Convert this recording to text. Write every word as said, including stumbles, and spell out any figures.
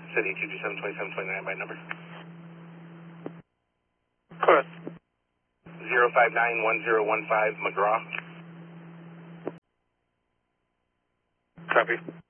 City, two two seven, twenty-seven twenty-nine by number. Correct. zero five nine one zero one five McGraw. Copy.